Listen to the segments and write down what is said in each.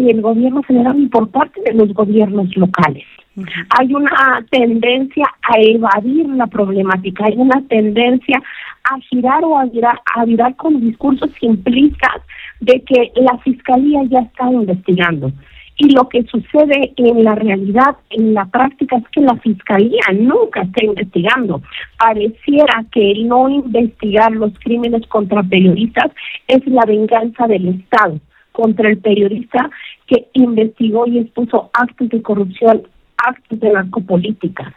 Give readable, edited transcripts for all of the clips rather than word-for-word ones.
del gobierno federal y por parte de los gobiernos locales. Hay una tendencia a evadir la problemática, hay una tendencia a girar o a virar con discursos simplistas de que la fiscalía ya está investigando. Y lo que sucede en la realidad, en la práctica, es que la fiscalía nunca está investigando. Pareciera que el no investigar los crímenes contra periodistas es la venganza del Estado contra el periodista que investigó y expuso actos de corrupción, actos de narcopolítica.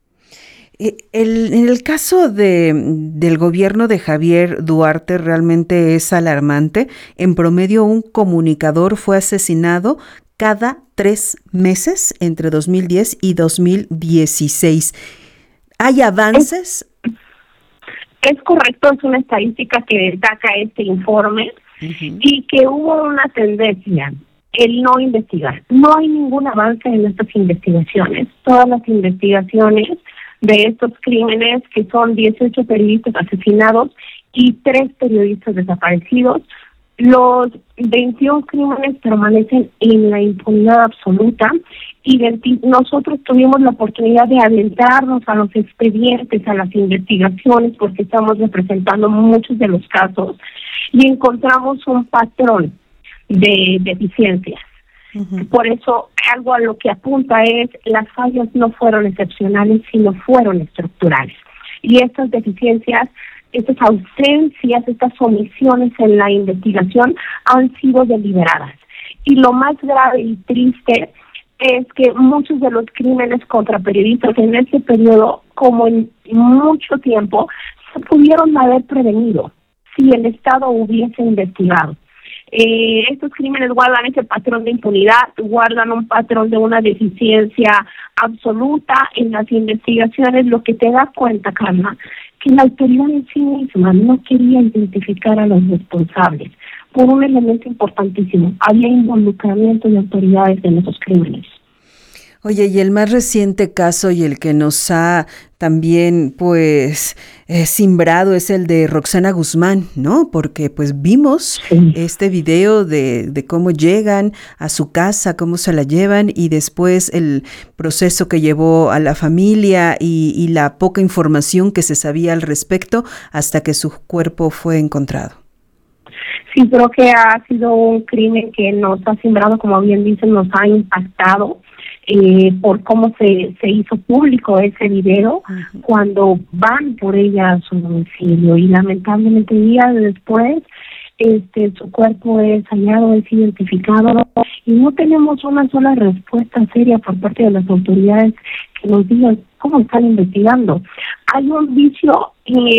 En el caso del gobierno de Javier Duarte realmente es alarmante. En promedio, un comunicador fue asesinado cada 3 meses entre 2010 y 2016. ¿Hay avances? Es correcto, es una estadística que destaca este informe y que hubo una tendencia, el no investigar. No hay ningún avance en estas investigaciones. Todas las investigaciones de estos crímenes, que son 18 periodistas asesinados y 3 periodistas desaparecidos, los 21 crímenes permanecen en la impunidad absoluta y nosotros tuvimos la oportunidad de adentrarnos a los expedientes, a las investigaciones, porque estamos representando muchos de los casos y encontramos un patrón de deficiencias. Por eso, algo a lo que apunta es las fallas no fueron excepcionales, sino fueron estructurales. Y estas deficiencias, estas ausencias, estas omisiones en la investigación han sido deliberadas. Y lo más grave y triste es que muchos de los crímenes contra periodistas en ese periodo, como en mucho tiempo, se pudieron haber prevenido si el Estado hubiese investigado. Estos crímenes guardan ese patrón de impunidad, guardan un patrón de una deficiencia absoluta en las investigaciones, lo que te da cuenta, Carla, que la autoridad en sí misma no quería identificar a los responsables por un elemento importantísimo: había involucramiento de autoridades en esos crímenes. Oye, y el más reciente caso y el que nos ha también simbrado es el de Roxana Guzmán, ¿no? Porque pues vimos este video de cómo llegan a su casa, cómo se la llevan y después el proceso que llevó a la familia y la poca información que se sabía al respecto hasta que su cuerpo fue encontrado. Sí, creo que ha sido un crimen que nos ha simbrado, como bien dicen, nos ha impactado. Por cómo se hizo público ese video cuando van por ella a su domicilio y lamentablemente días después su cuerpo es hallado, es identificado y no tenemos una sola respuesta seria por parte de las autoridades que nos digan cómo están investigando. Hay un vicio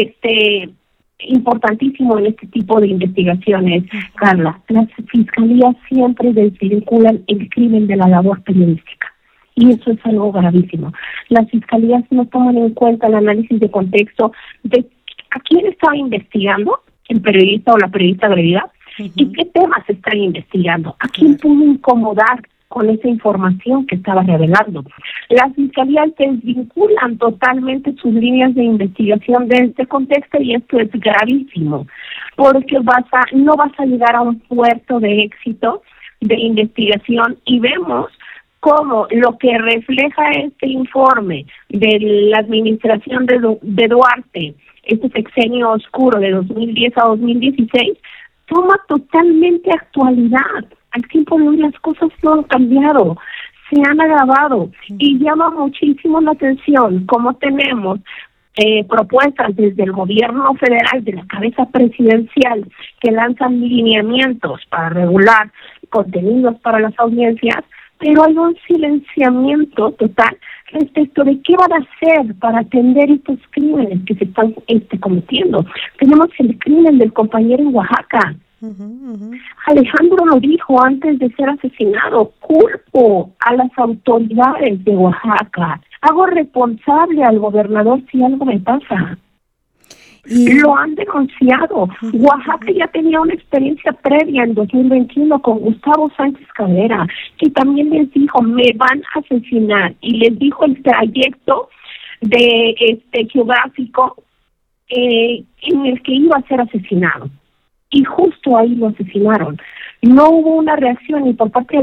importantísimo en este tipo de investigaciones, Carla. Las fiscalías siempre desvinculan el crimen de la labor periodística. Y eso es algo gravísimo. Las fiscalías no toman en cuenta el análisis de contexto de a quién estaba investigando, el periodista o la periodista agredida, y qué temas están investigando, a quién pudo incomodar con esa información que estaba revelando. Las fiscalías desvinculan totalmente sus líneas de investigación de este contexto y esto es gravísimo, porque no vas a llegar a un puerto de éxito de investigación y vemos cómo lo que refleja este informe de la administración de Duarte, este sexenio oscuro de 2010 a 2016, toma totalmente actualidad. Al tiempo de hoy las cosas no han cambiado, se han agravado y llama muchísimo la atención cómo tenemos propuestas desde el gobierno federal, de la cabeza presidencial, que lanzan lineamientos para regular contenidos para las audiencias, pero hay un silenciamiento total respecto de qué van a hacer para atender estos crímenes que se están cometiendo. Tenemos el crimen del compañero en Oaxaca. Alejandro lo dijo antes de ser asesinado: culpo a las autoridades de Oaxaca, hago responsable al gobernador si algo me pasa. Lo han denunciado. Oaxaca ya tenía una experiencia previa en 2021 con Gustavo Sánchez Caldera, que también les dijo: me van a asesinar, y les dijo el trayecto de geográfico en el que iba a ser asesinado. Y justo ahí lo asesinaron. No hubo una reacción ni por parte